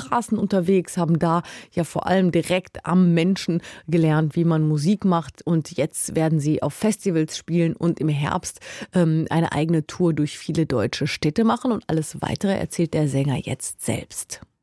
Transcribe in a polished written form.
Straßen unterwegs, haben da ja vor allem direkt am Menschen gelernt, wie man Musik macht. Und jetzt werden sie auf Festivals spielen und im Herbst eine eigene Tour durch viele deutsche Städte machen. Und alles Weitere erzählt der Sänger jetzt selbst.